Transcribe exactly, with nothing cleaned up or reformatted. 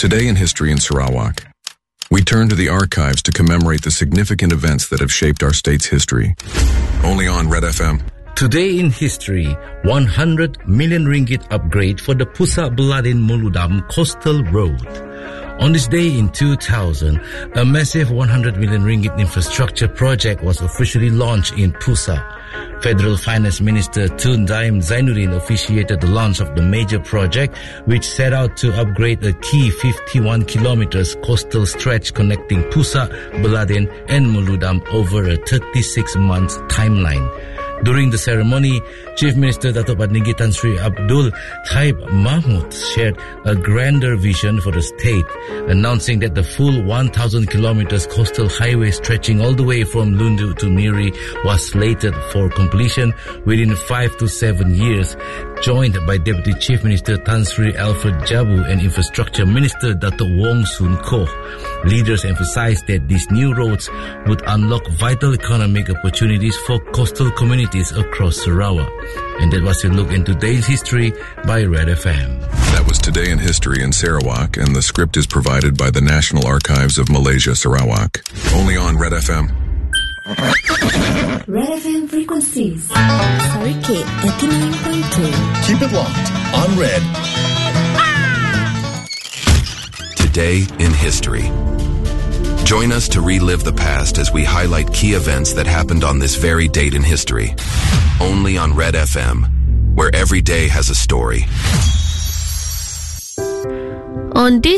Today in History in Sarawak, we turn to the archives to commemorate the significant events that have shaped our state's history. Only on Red F M. Today in History, one hundred million ringgit upgrade for the Pusat Beladin Muludam Coastal Road. On this day in two thousand, a massive one hundred million ringgit infrastructure project was officially launched in Pusat. Federal Finance Minister Tun Daim Zainuddin officiated the launch of the major project, which set out to upgrade a key fifty-one kilometers coastal stretch connecting Pusat, Beladin and Muludam over a thirty-six month timeline. During the ceremony, Chief Minister Datuk Padnigi Tan Sri Abdul Taib Mahmud shared a grander vision for the state, announcing that the full one thousand kilometers coastal highway stretching all the way from Lundu to Miri was slated for completion within five to seven years, joined by Deputy Chief Minister Tan Sri Alfred Jabu and Infrastructure Minister Datuk Wong Soon Koh. Leaders emphasized that these new roads would unlock vital economic opportunities for coastal communities across Sarawak. And that was a look into today's history by Red F M. That was Today in History in Sarawak, and the script is provided by the National Archives of Malaysia, Sarawak. Only on Red F M. Red F M frequencies. Sarikit eighty-nine point two. Keep it locked on Red. Today in History. Join us to relive the past as we highlight key events that happened on this very date in history. Only on Red F M, where every day has a story. On this